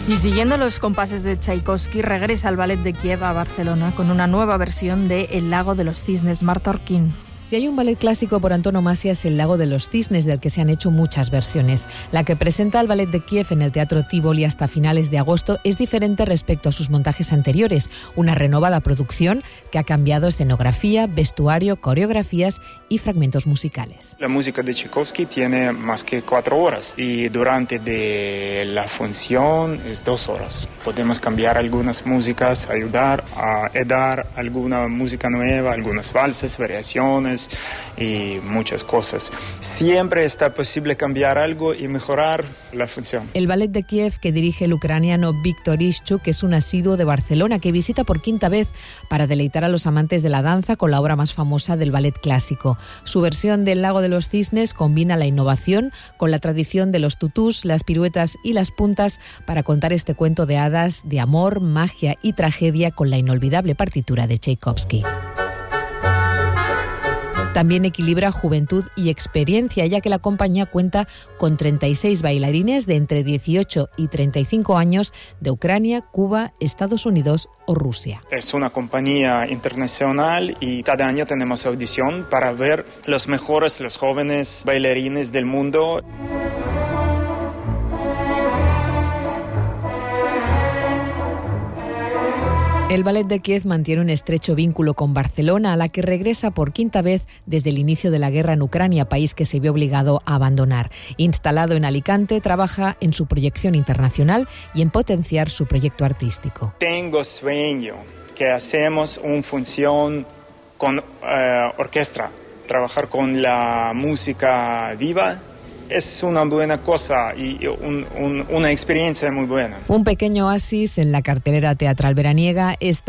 Y siguiendo los compases de Tchaikovsky, regresa el Ballet de Kiev a Barcelona con una nueva versión de El lago de los cisnes, Marta Orquín. Si hay un ballet clásico por antonomasia es El lago de los cisnes, del que se han hecho muchas versiones. La que presenta el Ballet de Kiev en el Teatro Tívoli hasta finales de agosto es diferente respecto a sus montajes anteriores. Una renovada producción que ha cambiado escenografía, vestuario, coreografías y fragmentos musicales. La música de Tchaikovsky tiene más que 4 horas y durante de la función es 2 horas. Podemos cambiar algunas músicas, ayudar a dar alguna música nueva, algunas valses, variaciones y muchas cosas. Siempre está posible cambiar algo y mejorar la función. El Ballet de Kiev, que dirige el ucraniano Víctor Ischuk, es un asiduo de Barcelona que visita por 5ª vez para deleitar a los amantes de la danza con la obra más famosa del ballet clásico. Su versión del Lago de los Cisnes combina la innovación con la tradición de los tutús, las piruetas y las puntas para contar este cuento de hadas de amor, magia y tragedia con la inolvidable partitura de Tchaikovsky. También equilibra juventud y experiencia, ya que la compañía cuenta con 36 bailarines de entre 18 y 35 años de Ucrania, Cuba, Estados Unidos o Rusia. Es una compañía internacional y cada año tenemos audición para ver los mejores, los jóvenes bailarines del mundo. El Ballet de Kiev mantiene un estrecho vínculo con Barcelona, a la que regresa por 5ª vez desde el inicio de la guerra en Ucrania, país que se vio obligado a abandonar. Instalado en Alicante, trabaja en su proyección internacional y en potenciar su proyecto artístico. Tengo sueño que hacemos una función con orquesta, trabajar con la música viva. Es una buena cosa y una experiencia muy buena. Un pequeño oasis en la cartelera teatral veraniega.